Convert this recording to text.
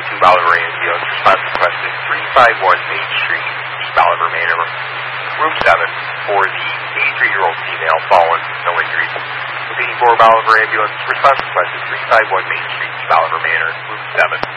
2 Bolivar Ambulance. Response requested 351 Main Street, East Bolivar Manor, room 7, for the 83-year-old female fallen, no injuries. Locating 4 Bolivar Ambulance. Response requested 351 Main Street, East Bolivar Manor, room 7.